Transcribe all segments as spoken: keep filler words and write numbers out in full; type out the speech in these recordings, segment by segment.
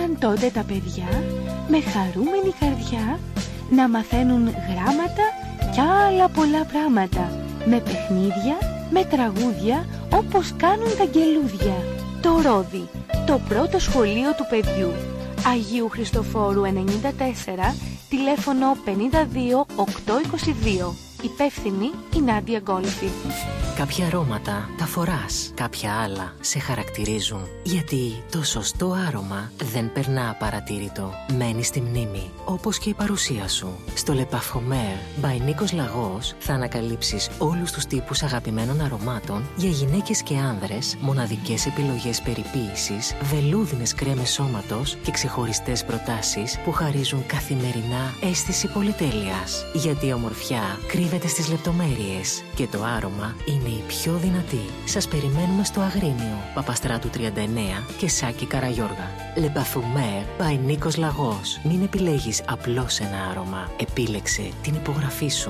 άρχισαν τότε τα παιδιά με χαρούμενη καρδιά να μαθαίνουν γράμματα και άλλα πολλά πράγματα, με παιχνίδια, με τραγούδια, όπως κάνουν τα αγγελούδια. Το Ρόδι, το πρώτο σχολείο του παιδιού. Αγίου Χριστοφόρου ενενήντα τέσσερα, τηλέφωνο πενήντα δύο οκτακόσια είκοσι δύο. Υπεύθυνη η Νάντια Γκόλφη. Κάποια αρώματα τα φοράς, κάποια άλλα σε χαρακτηρίζουν. Γιατί το σωστό άρωμα δεν περνά απαρατήρητο. Μένει στη μνήμη, όπως και η παρουσία σου. Στο Le Parfumeur by Νίκος Λαγός θα ανακαλύψεις όλους τους τύπους αγαπημένων αρωμάτων για γυναίκες και άνδρες, μοναδικές επιλογές περιποίησης, βελούδινες κρέμες σώματος και ξεχωριστές προτάσεις που χαρίζουν καθημερινά αίσθηση πολυτέλειας. Γιατί η ομορφιά κρύβεται στις λεπτομέρειες και το άρωμα είναι η πιο δυνατή. Σας περιμένουμε στο Αγρίνιο, Παπαστράτου τριάντα εννέα και Σάκη Καραγιώργα. Le Parfumeur by Νίκος Λαγός. Μην επιλέγεις απλώς ένα άρωμα. Επίλεξε την υπογραφή σου.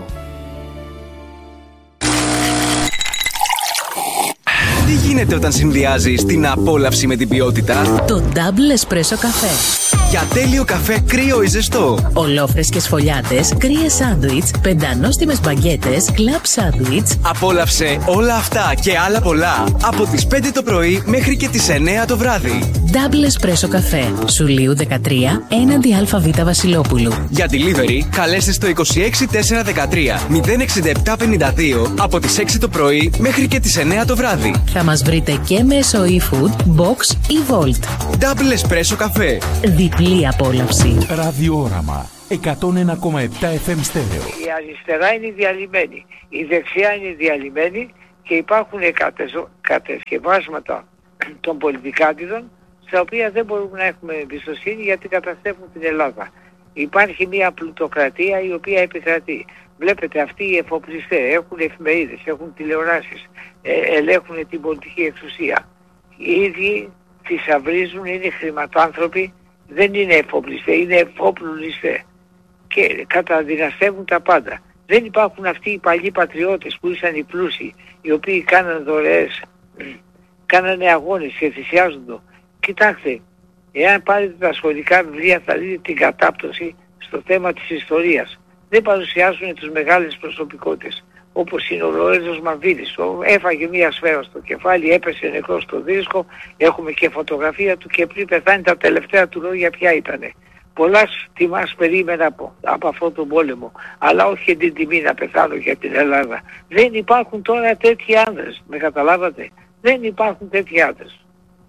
Τι γίνεται όταν συνδυάζεις την απόλαυση με την ποιότητα? Το Double Espresso καφέ. Για τέλειο καφέ κρύο ή ζεστό. Ολόφρεσκες φωλιάτες, κρύες σάντουιτς, πεντανόστιμες μπαγκέτες, κλαμπ σάντουιτς. Απόλαυσε όλα αυτά και άλλα πολλά από τις πέντε το πρωί μέχρι και τις εννέα το βράδυ. Double Espresso καφέ. Σουλίου δεκατρία, έναντι ΑΒ Βασιλόπουλου. Για delivery, καλέστε στο είκοσι έξι τετρακόσια δεκατρία μηδέν εξήντα επτά πενήντα δύο από τις έξι το πρωί μέχρι και τις εννέα το βράδυ. Θα μας βρείτε και μέσω eFood, Box ή Volt. Double Espresso καφέ. Διπλή απόλαυση. Ραδιόραμα εκατόν ένα κόμμα επτά εφ εμ στέρεο. Η αριστερά είναι διαλυμένη, η δεξιά είναι διαλυμένη και υπάρχουν κατασκευάσματα των πολιτικάντιδων στα οποία δεν μπορούμε να έχουμε εμπιστοσύνη γιατί καταστρέφουν την Ελλάδα. Υπάρχει μια πλουτοκρατία η οποία επικρατεί. Βλέπετε, αυτοί οι εφοπλιστές έχουν εφημερίδες, έχουν τηλεοράσεις, ε, ελέγχουν την πολιτική εξουσία. Οι ίδιοι θησαυρίζουν, είναι χρηματάνθρωποι, δεν είναι εφοπλιστές, είναι εφόπλουλιστές και καταδυναστεύουν τα πάντα. Δεν υπάρχουν αυτοί οι παλιοί πατριώτες που ήσαν οι πλούσιοι, οι οποίοι κάνανε δωρεές, κάνανε αγώνες και θυσιάζονται. Κοιτάξτε, εάν πάρετε τα σχολικά βιβλία θα δείτε την κατάπτωση στο θέμα της ιστορίας. Δεν παρουσιάζουν τους μεγάλες προσωπικότητες, όπως είναι ο Λορέντζος Μαβίδης. Έφαγε μία σφαίρα στο κεφάλι, έπεσε νεκρός στο δίσκο, έχουμε και φωτογραφία του και πριν πεθάνει τα τελευταία του λόγια ποια ήτανε. Πολλά τιμάς περίμενα από, από αυτόν τον πόλεμο, αλλά όχι την τιμή να πεθάνω για την Ελλάδα. Δεν υπάρχουν τώρα τέτοιοι άνδρες, με καταλάβατε. Δεν υπάρχουν τέτοιοι άνδρες.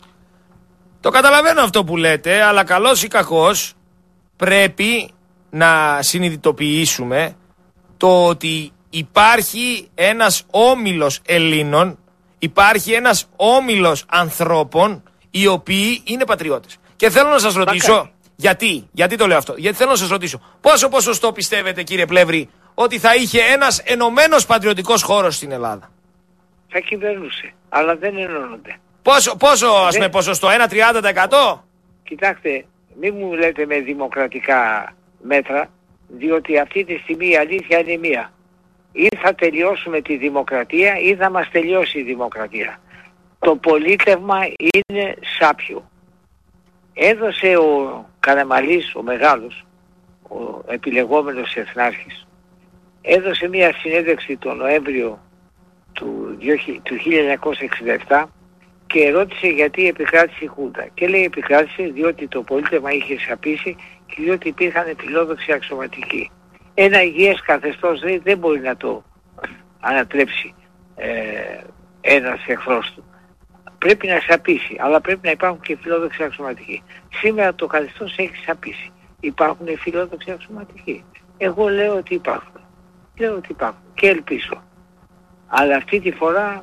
Το καταλαβαίνω αυτό που λέτε, αλλά καλός ή κακός πρέπει να συνειδητοποιήσουμε το ότι υπάρχει ένας όμιλος Ελλήνων, υπάρχει ένας όμιλος ανθρώπων οι οποίοι είναι πατριώτες. Και θέλω να σας ρωτήσω, Μακάρι. γιατί, γιατί το λέω αυτό, γιατί θέλω να σας ρωτήσω, πόσο ποσοστό πιστεύετε κύριε Πλεύρη ότι θα είχε ένας ενωμένος πατριωτικός χώρος στην Ελλάδα? Θα κυβερνούσε, αλλά δεν ενώνονται. Πόσο, πόσο ας πούμε ποσοστό, ένα τριάντα τοις εκατό? Κοιτάξτε, μην μου λέτε με δημοκρατικά μέτρα, διότι αυτή τη στιγμή η αλήθεια είναι μία. Ή θα τελειώσουμε τη δημοκρατία ή θα μας τελειώσει η δημοκρατία. Το πολίτευμα είναι σάπιο. Έδωσε ο Καραμαλής, ο μεγάλος, ο επιλεγόμενος εθνάρχης, έδωσε μία συνέντευξη τον Νοέμβριο του, του χίλια εννιακόσια εξήντα επτά και ρώτησε γιατί επικράτησε η Χούντα. Και λέει επικράτησε διότι το πολίτευμα είχε σαπίσει και διότι υπήρχαν φιλόδοξοι αξιωματικοί. Ένα υγιές καθεστώς δεν, δεν μπορεί να το ανατρέψει ε, ένας εχθρός του. Πρέπει να σαπίσει, αλλά πρέπει να υπάρχουν και φιλόδοξοι αξιωματικοί. Σήμερα το καθεστώς έχει σαπίσει. Υπάρχουν φιλόδοξοι αξιωματικοί. Εγώ λέω ότι υπάρχουν. Λέω ότι υπάρχουν και ελπίζω. Αλλά αυτή τη φορά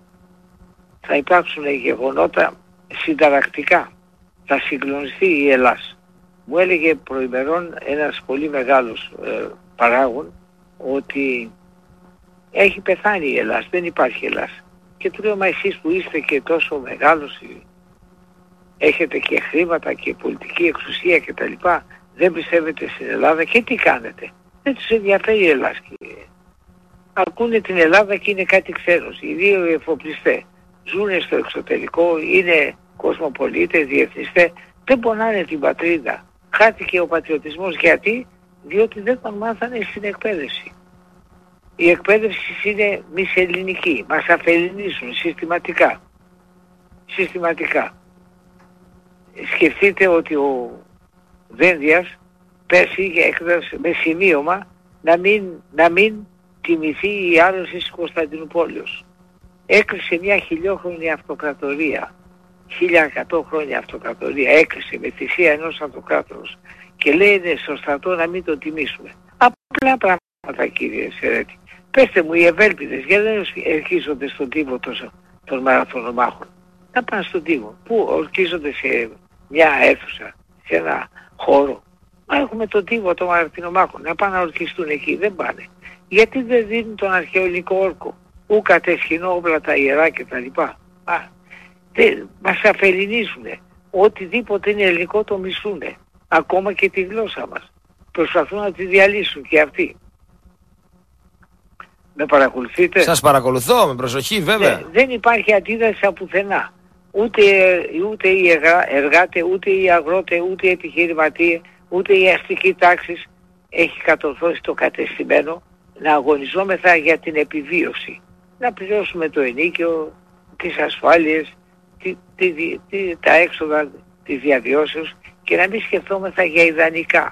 θα υπάρξουν γεγονότα συνταρακτικά. Θα συγκλονιστεί η Ελλάδα. Μου έλεγε προημερών ένας πολύ μεγάλος ε, παράγων ότι έχει πεθάνει η Ελλάδα, δεν υπάρχει Ελλάδα. Και του λέω, μα εσείς που είστε και τόσο μεγάλος, έχετε και χρήματα και πολιτική εξουσία και τα λοιπά, δεν πιστεύετε στην Ελλάδα και τι κάνετε? Δεν τους ενδιαφέρει η Ελλάδα. Ακούνε την Ελλάδα και είναι κάτι ξένος. Οι δύο εφοπλιστές ζουν στο εξωτερικό, είναι κοσμοπολίτες, διεθνιστές, δεν πονάνε την πατρίδα. Χάθηκε ο πατριωτισμός γιατί, διότι δεν τον μάθανε στην εκπαίδευση. Η εκπαίδευση είναι μισελληνική, μας αφελληνίζουν συστηματικά. Συστηματικά. Σκεφτείτε ότι ο Δένδιας πέρσι έκδοσε με σημείωμα να μην, να μην τιμηθεί η άρρωση της Κωνσταντινούπολης. Έκλεισε μια χιλιόχρονη αυτοκρατορία, χίλια εκατό χρόνια αυτοκρατορία, έκλεισε με θυσία ενός αυτοκράτορος και λένε στο στρατό να μην το τιμήσουμε. Απλά πράγματα, κύριε Σερέτη. Πέστε μου, οι ευέλπιδες γιατί δεν ορκίζονται στον τύπο των, των μαραθωνομάχων? Να πάνε στον τύπο. Πού ορκίζονται? Σε μια αίθουσα, σε ένα χώρο? Μα έχουμε τον τύπο των μαραθωνομάχων. Να πάνε να ορκιστούν εκεί. Δεν πάνε. Γιατί δεν δίνουν τον αρχαιολογικό όρκο? Ου κατεσχυνώ όπλα τα ιερά κτλ. Α, δεν, μας αφελληνίζουνε. Οτιδήποτε είναι ελληνικό το μισούνε. Ακόμα και τη γλώσσα μας. Προσπαθούν να τη διαλύσουν και αυτοί. Με παρακολουθείτε? Σας παρακολουθώ με προσοχή βέβαια. Ναι, δεν υπάρχει αντίδραση από πουθενά. Ούτε, ούτε οι εργάτες, ούτε οι αγρότες, ούτε οι επιχειρηματίες, ούτε η αστική τάξη έχει κατορθώσει το κατεστημένο να αγωνιζόμεθα για την επιβίωση. Να πληρώσουμε το ενίκιο, τις ασφάλειες, τη, τη, τη, τα έξοδα της διαβιώσεως και να μην σκεφτόμεθα για ιδανικά.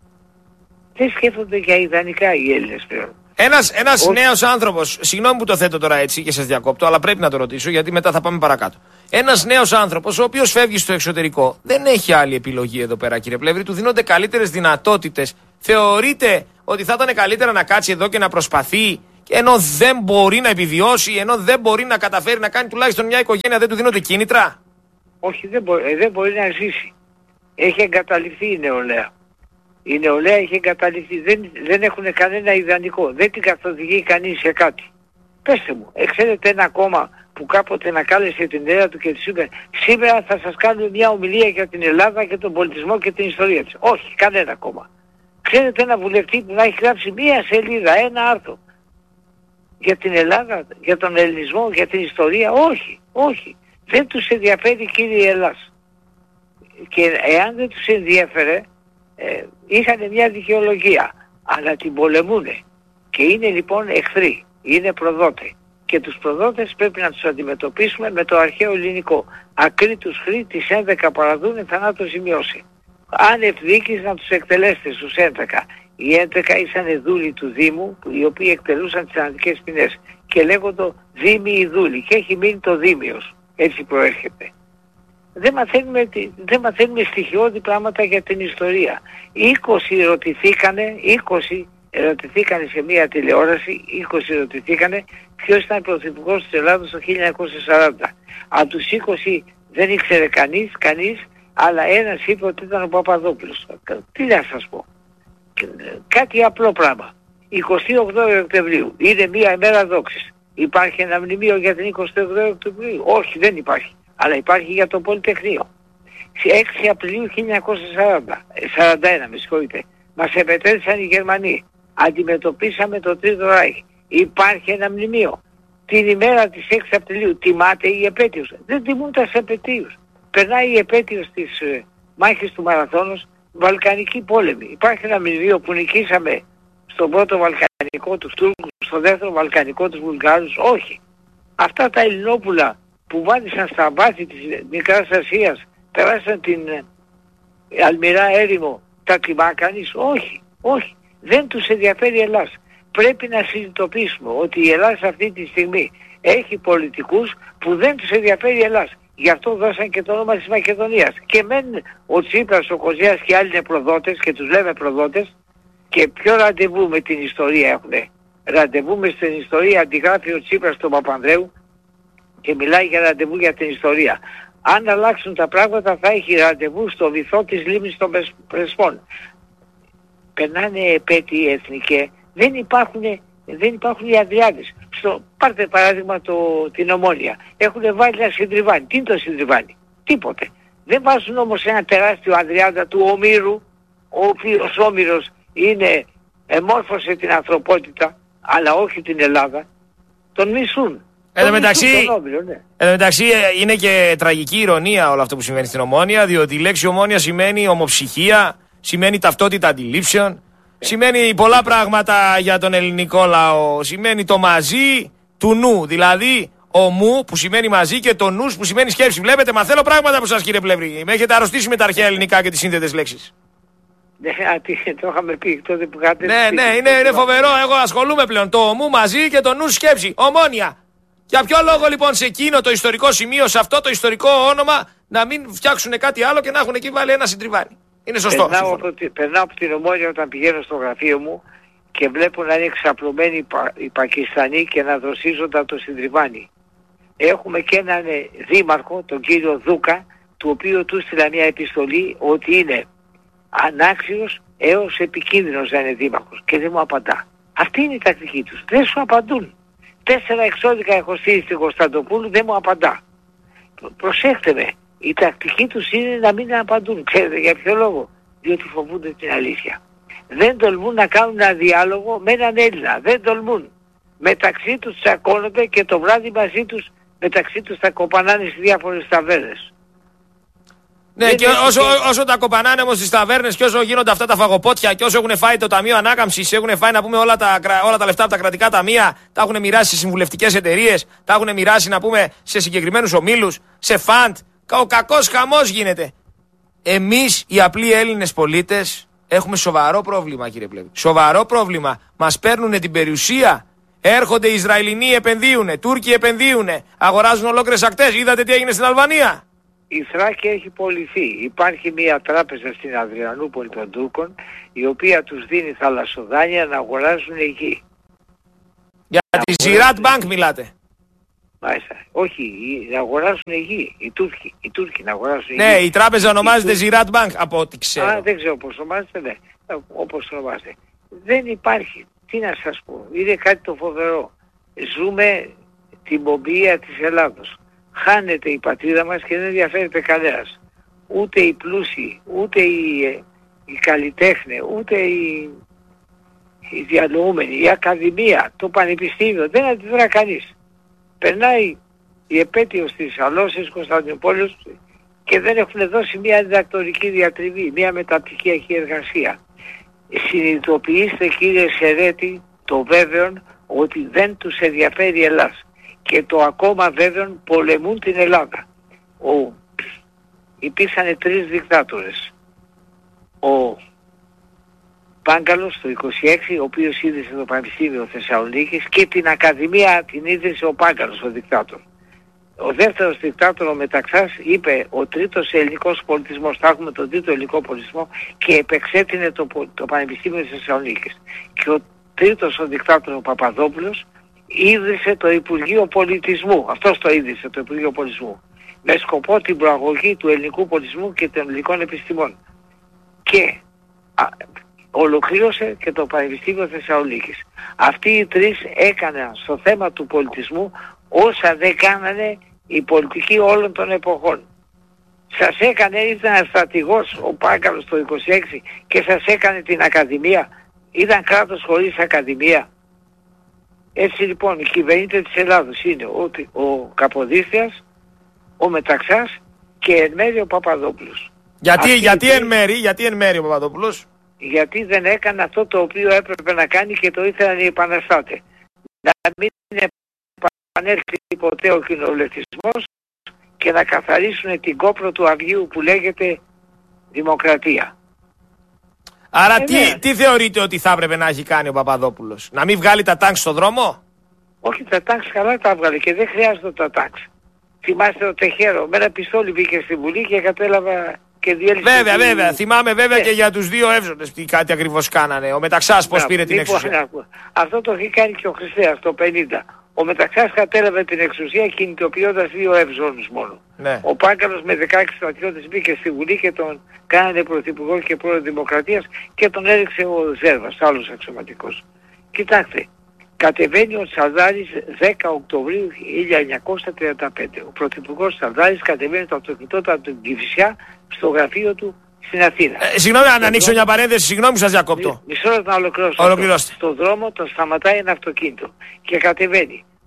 Δεν σκέφτονται για ιδανικά οι Έλληνες πλέον. Ένας, ένας Ο... νέος άνθρωπος, συγγνώμη που το θέτω τώρα έτσι και σας διακόπτω, αλλά πρέπει να το ρωτήσω γιατί μετά θα πάμε παρακάτω. Ένας νέος άνθρωπος, ο οποίος φεύγει στο εξωτερικό, δεν έχει άλλη επιλογή εδώ πέρα, κύριε Πλεύρη, του δίνονται καλύτερες δυνατότητες. Θεωρείτε ότι θα ήταν καλύτερα να κάτσει εδώ και να προσπαθεί, ενώ δεν μπορεί να επιβιώσει, ενώ δεν μπορεί να καταφέρει να κάνει τουλάχιστον μια οικογένεια, δεν του δίνονται κίνητρα? Όχι, δεν μπορεί, δεν μπορεί να ζήσει. Έχει εγκαταλειφθεί η νεολαία. Η νεολαία έχει εγκαταλειφθεί. Δεν, δεν έχουν κανένα ιδανικό. Δεν την καθοδηγεί κανείς σε κάτι. Πέστε μου, ξέρετε ένα κόμμα που κάποτε να κάλεσε την ιδέα του και της είπε σήμερα θα σας κάνουμε μια ομιλία για την Ελλάδα και τον πολιτισμό και την ιστορία της? Όχι, κανένα κόμμα. Ξέρετε ένα βουλευτή που να έχει γράψει μια σελίδα, ένα άρθρο για την Ελλάδα, για τον ελληνισμό, για την ιστορία? Όχι, όχι. Δεν τους ενδιαφέρει, κύριε Ελλάς. Και εάν δεν τους ενδιαφέρε, ε, είχαν μια δικαιολογία, αλλά την πολεμούνε. Και είναι λοιπόν εχθροί, είναι προδότες. Και τους προδότες πρέπει να τους αντιμετωπίσουμε με το αρχαίο ελληνικό. Ακρίτους χρή της έντεκα παραδούνε θανάτω ζημιώσει. Αν ευδίκης να τους εκτελέσετε στους έντεκα. Οι έντεκα ήσαν δούλοι του Δήμου, οι οποίοι εκτελούσαν τις θανατικές ποινές. Και λέγονται Δήμοι οι δούλοι. Και έχει μείνει το Δήμιος. Έτσι προέρχεται. Δεν μαθαίνουμε, δεν μαθαίνουμε στοιχειώδη πράγματα για την ιστορία. είκοσι ερωτηθήκανε, είκοσι ερωτηθήκανε σε μια τηλεόραση, είκοσι ερωτηθήκανε ποιος ήταν πρωθυπουργός της Ελλάδας το χίλια εννιακόσια σαράντα. Από τους είκοσι δεν ήξερε κανείς, κανείς, αλλά ένας είπε ότι ήταν ο Παπαδόπουλος. Τι να σας πω. Κάτι απλό πράγμα. εικοστή όγδοη Οκτωβρίου είναι μια ημέρα δόξης. Υπάρχει ένα μνημείο για την εικοστή όγδοη Οκτωβρίου? Όχι, δεν υπάρχει. Αλλά υπάρχει για το Πολυτεχνείο. έξι Απριλίου χίλια εννιακόσια σαράντα, σαράντα ένα, με συγχωρείτε. Μας επετέλεσαν οι Γερμανοί. Αντιμετωπίσαμε το Τρίτο Ράιχ. Υπάρχει ένα μνημείο. Την ημέρα της έξι Απριλίου τιμάται η επέτειος. Δεν τιμούν τα επετείους. Περνάει η επέτειος της ε, μάχης του Μαραθώνος, Βαλκανική πόλεμη. Υπάρχει ένα μνημείο που νικήσαμε στον πρώτο Βαλκανικό τους Τούρκους, στο δεύτερο Βαλκανικό τους Βουλγάρους? Όχι. Αυτά τα Ελληνόπουλα που βάδισαν στα βάθη της Μικράς Ασίας, περάσαν την ε, Αλμυρά έρημο, τα τιμά κανείς? Όχι, όχι. Δεν τους ενδιαφέρει η Ελλάδα. Πρέπει να συνειδητοποιήσουμε ότι η Ελλάδα αυτή τη στιγμή έχει πολιτικούς που δεν τους ενδιαφέρει η Ελλάδα. Γι' αυτό δώσαν και το όνομα της Μακεδονίας. Και μεν ο Τσίπρας, ο Κοζιάς και άλλοι είναι προδότες και τους λέμε προδότες, και ποιο ραντεβού με την ιστορία έχουν? Ραντεβού με στην ιστορία αντιγράφει ο Τσίπρας τον Παπανδρέου και μιλάει για ραντεβού για την ιστορία. Αν αλλάξουν τα πράγματα θα έχει ραντεβού στο βυθό της λίμνης των Πρεσπών. Περνάνε επέτειοι εθνικές, δεν υπάρχουν, δεν υπάρχουν οι Αδριάδες. Στο, πάρτε παράδειγμα το, την Ομόνια. Έχουν βάλει ένα συντριβάνι. Τι είναι το συντριβάνι? Τίποτε. Δεν βάζουν όμως ένα τεράστιο Αδριάδα του Ομήρου, ο οποίος Όμηρος είναι, εμόρφωσε την ανθρωπότητα, αλλά όχι την Ελλάδα. Τον μισούν. Εν τω μεταξύ, ναι. ε, μεταξύ είναι και τραγική ηρωνία όλο αυτό που συμβαίνει στην Ομόνοια, διότι η λέξη Ομόνοια σημαίνει ομοψυχία, σημαίνει ταυτότητα αντιλήψεων, ε. σημαίνει πολλά πράγματα για τον ελληνικό λαό. Σημαίνει το μαζί του νου, δηλαδή ο μου που σημαίνει μαζί και το νους που σημαίνει σκέψη. Βλέπετε, μαθαίνω πράγματα από σας, κύριε Πλεύρη. Με έχετε αρρωστήσει με τα αρχαία ελληνικά και τις σύνθετες λέξεις. Ναι, το είχαμε πει τότε που είχατε. Ναι, ναι, είναι, είναι φοβερό. Εγώ ασχολούμαι πλέον. Το μου μαζί και το νου σκέψη. Ομόνοια. Για ποιο λόγο λοιπόν σε εκείνο το ιστορικό σημείο, σε αυτό το ιστορικό όνομα, να μην φτιάξουν κάτι άλλο και να έχουν εκεί βάλει ένα συντριβάνι. Είναι σωστό. Περνάω από, περνάω από την Ομόνοια όταν πηγαίνω στο γραφείο μου και βλέπω να είναι εξαπλωμένοι οι, Πα, οι Πακιστανοί και να δροσίζονται το συντριβάνι. Έχουμε και έναν δήμαρχο, τον κύριο Δούκα, του οποίου του στείλα μια επιστολή ότι είναι ανάξιος έως επικίνδυνος να είναι δήμαρχος και δεν μου απαντά. Αυτή είναι η τακτική τους. Δεν σου απαντούν. Τέσσερα εξώδικα έχω στείλει στην Κωνσταντοπούλου, δεν μου απαντά. Προσέχτε με. Η τακτική τους είναι να μην απαντούν. Ξέρετε για ποιο λόγο? Διότι φοβούνται την αλήθεια. Δεν τολμούν να κάνουν ένα διάλογο με έναν Έλληνα. Δεν τολμούν. Μεταξύ τους τσακώνονται και το βράδυ μαζί τους, μεταξύ τους τα κοπανάνε στις διάφορες ταβέρνες. Ναι, δεν και όσο, όσο τα κοπανάνε όμως στις ταβέρνες και όσο γίνονται αυτά τα φαγοπότια και όσο έχουν φάει το Ταμείο Ανάκαμψης, έχουν φάει να πούμε όλα τα, όλα τα λεφτά από τα κρατικά ταμεία, τα έχουν μοιράσει σε συμβουλευτικές εταιρείες, τα έχουν μοιράσει να πούμε σε συγκεκριμένους ομίλους, σε φαντ. Ο κακός χαμός γίνεται. Εμείς οι απλοί Έλληνες πολίτες έχουμε σοβαρό πρόβλημα, κύριε Πλεύρη. Σοβαρό πρόβλημα. Μας παίρνουν την περιουσία. Έρχονται οι Ισραηλινοί, επενδύουνε, Τούρκοι επενδύουνε, αγοράζουν ολόκληρες ακτές. Είδατε τι έγινε στην Αλβανία? Η Θράκη έχει πωληθεί. Υπάρχει μια τράπεζα στην Αδριανούπολη των Τούρκων, η οποία τους δίνει θαλασσοδάνεια να αγοράζουν γη. Για να τη Ziraat Bank μιλάτε? Μάλιστα. Όχι, να αγοράσουν γη. Οι Τούρκοι, οι Τούρκοι να αγοράσουν ναι, γη. η τράπεζα ονομάζεται Ziraat Bank από ό,τι ξέρω. Α, δεν ξέρω πώς ονομάζεται, ναι. Όπως ονομάζεται. Δεν υπάρχει. Τι να σας πω. Είναι κάτι το φοβερό. Ζούμε την πομπία της Ελλάδος. Χάνεται η πατρίδα μας και δεν ενδιαφέρεται κανένας. Ούτε οι πλούσιοι, ούτε οι, οι καλλιτέχνες, ούτε οι, οι διανοούμενοι, η Ακαδημία, το Πανεπιστήμιο. Δεν αντιδρά κανείς. Περνάει η επέτειος της αλώσης Κωνσταντινούπολης και δεν έχουν δώσει μια διδακτορική διατριβή, μια μεταπτυχιακή εργασία. Συνειδητοποιήστε, κύριε Σερέτη, το βέβαιον ότι δεν τους ενδιαφέρει η Ελλάδα. Και το ακόμα βέβαιον πολεμούν την Ελλάδα. Ο... Υπήρξαν τρεις δικτάτορες. Ο Πάγκαλος το είκοσι έξι, ο οποίος ίδρυσε το Πανεπιστήμιο Θεσσαλονίκης, και την Ακαδημία την ίδρυσε ο Πάγκαλος, ο δικτάτορ. Ο δεύτερος δικτάτορ, ο Μεταξάς, είπε ο τρίτος ελληνικός πολιτισμός, θα έχουμε τον τρίτο ελληνικό πολιτισμό, και επεξέτεινε το, το Πανεπιστήμιο της Θεσσαλονίκης. Και ο τρίτος ο δικτάτορ, ο Παπαδόπουλος, ίδρυσε το Υπουργείο Πολιτισμού. Αυτός το ίδρυσε, το Υπουργείο Πολιτισμού. Με σκοπό την προαγωγή του ελληνικού πολιτισμού και των ελληνικών επιστημών. Και α, ολοκλήρωσε και το Πανεπιστήμιο Θεσσαλονίκης. Αυτοί οι τρεις έκαναν στο θέμα του πολιτισμού όσα δεν κάνανε οι πολιτικοί όλων των εποχών. Σας έκανε, ήταν στρατηγός ο Πάγκαλος το είκοσι έξι και σας έκανε την Ακαδημία. Ήταν κράτος χωρίς Ακαδημία. Έτσι λοιπόν οι κυβερνήτες της Ελλάδος είναι ο, ο Καποδίστριας, ο Μεταξάς και εν μέρει ο Παπαδόπουλος. Γιατί, γιατί, τρεις... εν μέρει, γιατί εν μέρει ο Παπαδόπουλος? Γιατί δεν έκανε αυτό το οποίο έπρεπε να κάνει και το ήθελαν οι επαναστάτες. Να μην επανέλθει ποτέ ο κοινοβουλευτισμός και να καθαρίσουν την κόπρο του αυγίου που λέγεται δημοκρατία. Άρα ε, τι, ναι. τι θεωρείτε ότι θα έπρεπε να έχει κάνει ο Παπαδόπουλος? Να μην βγάλει τα τάγκς στο δρόμο? Όχι, τα τάγκς καλά τα έβγαλε και δεν χρειάζεται τα τάγκς. Θυμάστε ο Τεχέρο, με ένα πιστόλι μπήκε στη Βουλή και κατέλαβα και διέλυσε. Βέβαια, τη... βέβαια. Θυμάμαι βέβαια yeah. και για τους δύο εύζοντες τι κάτι ακριβώς κάνανε. Ο Μεταξάς πώς πήρε την εξουσία. Αυτό το έχει κάνει και ο Χριστέας το πενήντα. Ο Μεταξάς κατέλαβε την εξουσία κινητοποιώντας δύο ευζώνους μόνο. Ναι. Ο Πάγκαλος με δεκαέξι στρατιώτες μπήκε στη Βουλή και τον κάνανε πρωθυπουργό και πρόεδρο Δημοκρατίας και τον έριξε ο Ζέρβας, άλλος αξιωματικός. Κοιτάξτε, κατεβαίνει ο Τσαλδάρης δέκα Οκτωβρίου χίλια εννιακόσια τριάντα πέντε. Ο πρωθυπουργός Τσαλδάρης κατεβαίνει το αυτοκινητό από την Κηφισιά στο γραφείο του στην Αθήνα. Ε, συγγνώμη, αν ανοίξω μια παρένθεση, συγγνώμη σας διακόπτω. Μισό λεπτό να ολοκληρώσω. Ολοκληρώστε. Στον δρόμο τον σταματάει ένα αυτοκίνητο και κατεβαίνει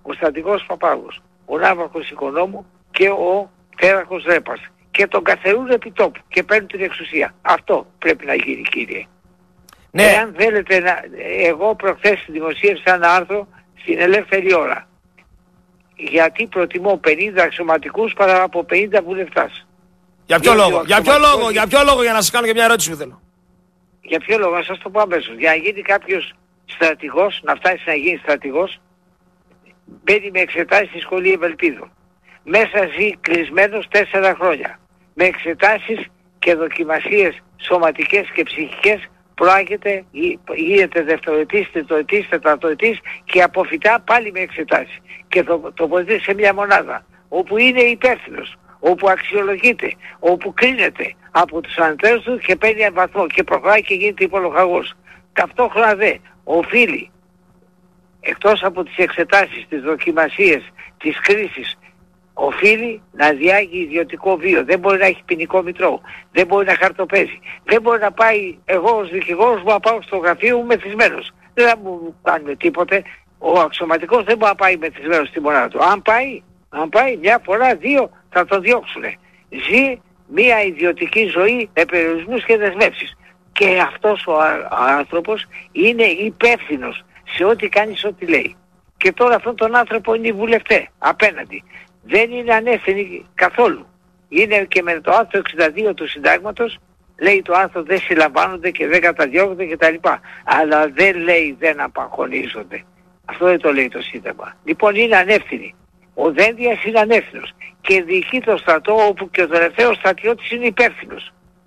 ο στρατηγός Παπάγος, ο Ναύαρχος Οικονόμου και ο Τέραχος Ρέπας. Και τον καθερούν επί τόπου και παίρνουν την εξουσία. Αυτό πρέπει να γίνει, κύριε. Ναι. Εάν θέλετε να... Εγώ προχθές δημοσίευσα ένα άρθρο στην Ελεύθερη Ώρα. Γιατί προτιμώ πενήντα αξιωματικούς παρά από πενήντα βουλευτάς. Για ποιο λόγο, για ποιο λόγο, για ποιο λόγο, για να σας κάνω και μια ερώτηση που θέλω. Για ποιο λόγο, να σας το πω αμέσως. Για να γίνει κάποιος στρατηγός, να φτάσει να γίνει στρατηγός, μπαίνει με εξετάσεις στη σχολή Ευελπίδων. Μέσα ζει κλεισμένος τέσσερα χρόνια. Με εξετάσεις και δοκιμασίες σωματικές και ψυχικές προάγεται, γίνεται δευτεροετής, τριτοετής, τεταρτοετής και αποφυτά πάλι με εξετάσεις. Και το τοποθετεί σε μια μονάδα όπου είναι υπεύθυνος, όπου αξιολογείται, όπου κρίνεται από τους ανωτέρους του και παίρνει ένα βαθμό και προχωράει και γίνεται υπολογαγός. Ταυτόχρονα δε οφείλει, εκτός από τις εξετάσεις, τις δοκιμασίες, τις κρίσεις, οφείλει να διάγει ιδιωτικό βίο. Δεν μπορεί να έχει ποινικό μητρό. Δεν μπορεί να χαρτοπέζει. Δεν μπορεί να πάει, εγώ ως δικηγόρος μου να πάω στο γραφείο μου μεθυσμένος. Δεν θα μου κάνουμε τίποτε. Ο αξιωματικός δεν μπορεί να πάει μεθυσμένος στη μονάδα του. Αν πάει, αν πάει μια φορά, δύο, θα τον διώξουνε. Ζει μια ιδιωτική ζωή με περιορισμούς και δεσμεύσεις. Και αυτός ο άνθρωπος είναι υπεύθυνος σε ό,τι κάνει, σε ό,τι λέει. Και τώρα αυτόν τον άνθρωπο είναι οι βουλευτές απέναντι. Δεν είναι ανεύθυνοι καθόλου. Είναι και με το άρθρο εξήντα δύο του συντάγματος, λέει το άρθρο δεν συλλαμβάνονται και δεν καταδιώκονται κτλ. Αλλά δεν λέει δεν απαγχωνίζονται. Αυτό δεν το λέει το Σύνταγμα. Λοιπόν είναι ανεύθυνοι. Ο Δένδιας είναι ανεύθυνος και διοικεί το στρατό όπου και ο τελευταίος στρατιώτης είναι υπεύθυνος.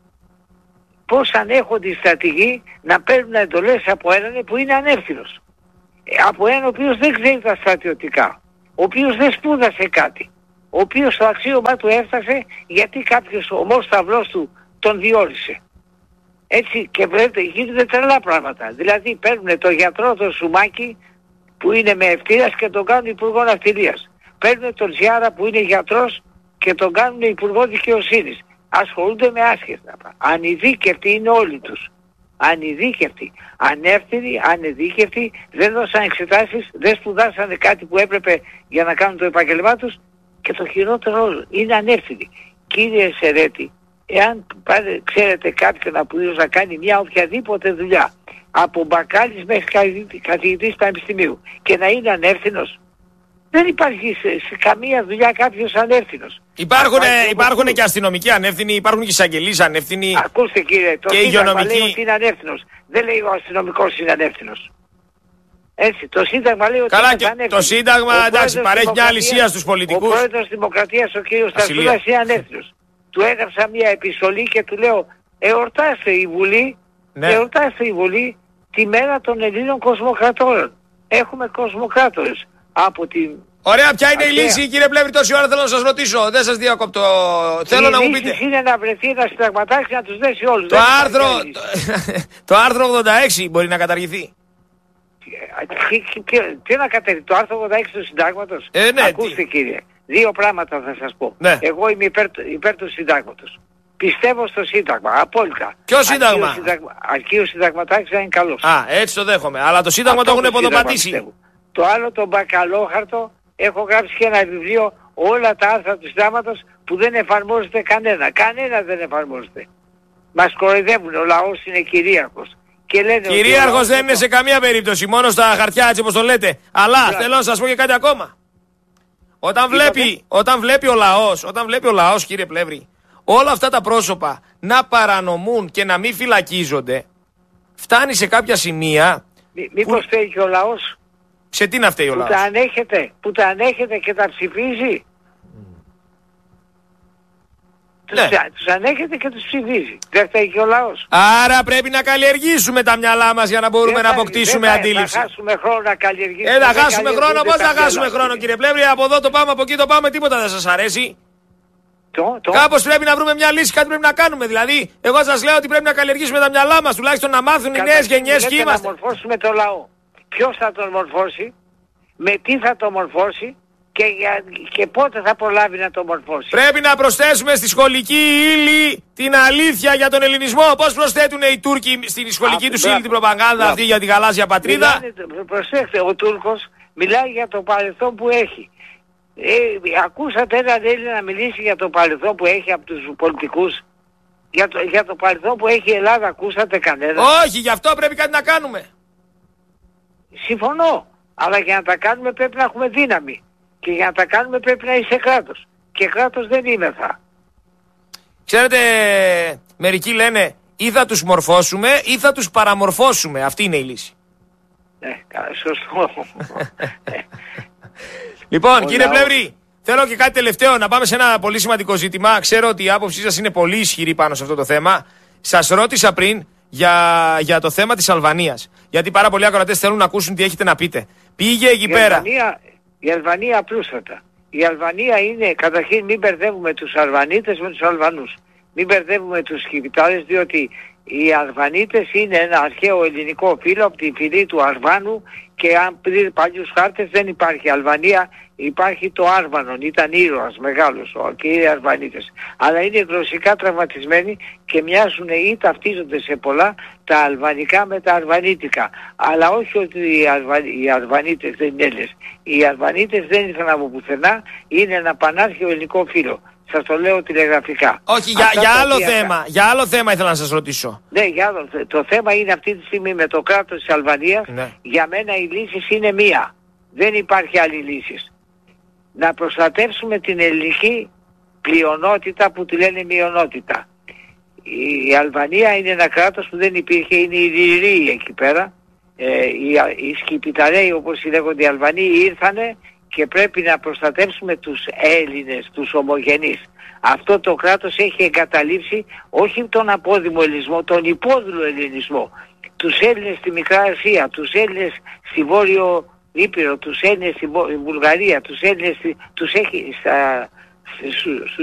Πώς ανέχονται οι στρατηγοί να παίρνουν εντολές από έναν που είναι ανεύθυνος. Από έναν ο οποίος δεν ξέρει τα στρατιωτικά. Ο οποίος δεν σπούδασε κάτι. Ο οποίος στο αξίωμά του έφτασε γιατί κάποιος ομός σταυλός του τον διόρισε. Έτσι και βλέπετε γίνονται τρελά πράγματα. Δηλαδή παίρνουν τον γιατρό τον Σουμάκη που είναι με ευθύρας και τον κάνουν υπουργό ναυτιλίας. Παίρνουν τον Ζιάρα που είναι γιατρός και τον κάνουν υπουργό δικαιοσύνης. Ασχολούνται με άσχετα. Ανειδίκευτοι είναι όλοι τους. Ανειδίκευτοι, ανεύθυνοι, ανεδίκευτοι, δεν δώσαν εξετάσεις, δεν σπουδάσανε κάτι που έπρεπε για να κάνουν το επαγγελμά τους και το χειρότερο όλο, είναι ανεύθυνοι. Κύριε Σερέτη, εάν πάτε, ξέρετε κάποιον από τους να κάνει μια οποιαδήποτε δουλειά, από μπακάλις μέχρι καθηγητής πανεπιστημίου και να είναι ανεύθυνος, δεν υπάρχει σε, σε καμία δουλειά κάποιος ανεύθυνος. Υπάρχουν, υπάρχουν και αστυνομικοί ανεύθυνοι, υπάρχουν και εισαγγελείς ανεύθυνοι. Ακούστε κύριε, το Σύνταγμα λέει ότι είναι ανεύθυνος. Δεν λέει ο αστυνομικός είναι ανεύθυνος. Έτσι, το Σύνταγμα λέει ότι καλά, είναι ανεύθυνος. Το Σύνταγμα, εντάξει, παρέχει μια αλυσία στους πολιτικούς. Ο πρόεδρος της Δημοκρατίας, ο κύριος Στασούλας, είναι ανεύθυνος. Του έγραψα μια επιστολή και του λέω, εορτάστε η Βουλή, ναι. εορτάστε η Βουλή τη μέρα των Ελλήνων κοσμοκρατόρων. Έχουμε κοσμοκράτορες. Από την... Ωραία, ποια είναι αρχαία. Η λύση, κύριε Πλεύρη, τόση ώρα θέλω να σας ρωτήσω. Δεν σας διακόπτω. Θέλω να μου πείτε. Η λύση είναι να βρεθεί ένα συνταγματάρχη να τους δέσει όλους. Το άρθρο, το, το άρθρο ογδόντα έξι μπορεί να καταργηθεί. Τι να καταργηθεί, το άρθρο ογδόντα έξι του συντάγματος. Ε, ναι, ακούστε τι... κύριε, δύο πράγματα θα σας πω. Ναι. Εγώ είμαι υπέρ, υπέρ του συντάγματος. Πιστεύω στο Σύνταγμα, απόλυτα. Ποιο Σύνταγμα? Αρκεί ο συνταγματάρχης να είναι καλός. Α, έτσι το δέχομαι. Αλλά το Σύνταγμα αυτό το έχουν ποδοπατήσει. Το άλλο, τον μπακαλόχαρτο, έχω γράψει και ένα βιβλίο, όλα τα άρθρα του συντάγματος που δεν εφαρμόζεται κανένα. Κανένα δεν εφαρμόζεται. Μας κοροϊδεύουν, ο λαός είναι κυρίαρχος. Και λένε κυρίαρχος δεν είναι σε καμία περίπτωση, μόνο στα χαρτιά έτσι όπως το λέτε. Αλλά Λά. θέλω να σας πω και κάτι ακόμα. Όταν βλέπει, όταν βλέπει ο λαός, όταν βλέπει ο λαός κύριε Πλεύρη, όλα αυτά τα πρόσωπα να παρανομούν και να μην φυλακίζονται, φτάνει σε κάποια σημεία... Μή, μήπως που... θέλει και ο λαός... Σε τι να φταίει ο λαός? Που τα ανέχεται, που τα ανέχεται και τα ψηφίζει. Ναι. Τους, τους ανέχεται και τους ψηφίζει. Δεν φταίει και ο λαός. Άρα πρέπει να καλλιεργήσουμε τα μυαλά μας για να μπορούμε δεν να αποκτήσουμε δεν αντίληψη. Θα χάσουμε χρόνο να καλλιεργήσουμε. Ε, θα χάσουμε χρόνο, πώς θα χάσουμε χρόνο κύριε Πλεύρη? Από εδώ το πάμε, από εκεί το πάμε, τίποτα δεν σας αρέσει. Το, το. Κάπως πρέπει να βρούμε μια λύση, κάτι πρέπει να κάνουμε. Δηλαδή, εγώ σας λέω ότι πρέπει να καλλιεργήσουμε τα μυαλά μας, τουλάχιστον να μάθουν οι νέες γενιές και είμαστε. Να μορφώσουμε το λαό. Ποιος θα τον μορφώσει, με τι θα τον μορφώσει και, για, και πότε θα προλάβει να τον μορφώσει. Πρέπει να προσθέσουμε στη σχολική ύλη την αλήθεια για τον ελληνισμό. Πώς προσθέτουν οι Τούρκοι στην σχολική τους ύλη την προπαγάνδα αυτή για τη γαλάζια πατρίδα. Προσέξτε, ο Τούρκος μιλάει για το παρελθόν που έχει. Ε, ακούσατε έναν Έλληνα να μιλήσει για το παρελθόν που έχει από τους πολιτικούς? Για το, για το παρελθόν που έχει η Ελλάδα ακούσατε κανένα? Όχι, γι' αυτό πρέπει κάτι να κάνουμε. Συμφωνώ. Αλλά για να τα κάνουμε πρέπει να έχουμε δύναμη. Και για να τα κάνουμε πρέπει να είσαι κράτος. Και κράτος δεν είμαι θα. Ξέρετε, μερικοί λένε ή θα τους μορφώσουμε ή θα τους παραμορφώσουμε. Αυτή είναι η λύση. Ναι, σωστό. Λοιπόν, Ο κύριε λαός... Πλεύρη, θέλω και κάτι τελευταίο να πάμε σε ένα πολύ σημαντικό ζήτημα. Ξέρω ότι η άποψή σας είναι πολύ ισχυρή πάνω σε αυτό το θέμα. Σας ρώτησα πριν για, για το θέμα της Αλβανίας. Γιατί πάρα πολλοί ακροατές θέλουν να ακούσουν τι έχετε να πείτε. Πήγε εκεί η πέρα. Αλβανία, η Αλβανία απλούστατα. Η Αλβανία είναι, καταρχήν μην μπερδεύουμε τους Αλβανίτες με τους Αλβανούς. Μην μπερδεύουμε τους Σκυπιτάρες, διότι οι Αλβανίτες είναι ένα αρχαίο ελληνικό φύλλο από τη φυλή του Αρβάνου και αν πριν παλιούς χάρτες δεν υπάρχει Αλβανία, υπάρχει το Άρβανον, ήταν ήρωας μεγάλος και είναι Αλβανίτες. Αλλά είναι γλωσσικά τραυματισμένοι και μοιάζουν ή ταυτίζονται σε πολλά τα αλβανικά με τα αρβανίτικα. Αλλά όχι ότι οι, Αλβα... οι Αλβανίτες δεν είναι Έλληνες. Οι Αλβανίτες δεν ήρθαν από πουθενά, είναι ένα πανάρχαιο ελληνικό φύλλο. Σας το λέω τηλεγραφικά. Όχι, για, για άλλο θέμα. Για άλλο θέμα ήθελα να σας ρωτήσω. Ναι, για άλλο. Το θέμα είναι αυτή τη στιγμή με το κράτος της Αλβανίας. Ναι. Για μένα η λύση είναι μία. Δεν υπάρχει άλλη λύση. Να προστατεύσουμε την ελληνική πλειονότητα που τη λένε μειονότητα. Η Αλβανία είναι ένα κράτος που δεν υπήρχε, είναι οι Ιλυροί εκεί πέρα. Ε, οι, οι Σκυπιταρέοι όπως λέγονται οι Αλβανοί ήρθανε και πρέπει να προστατεύσουμε τους Έλληνες, τους ομογενείς. Αυτό το κράτος έχει εγκαταλείψει όχι τον απόδημο ελληνισμό, τον υπόδουλο ελληνισμό. Τους Έλληνες στη Μικρά Ασία, τους Έλληνες στη Βόρειο Ήπειρο, τους Έλληνες στη Βουλγαρία, τους Έλληνες στη, τους έχει στα, στους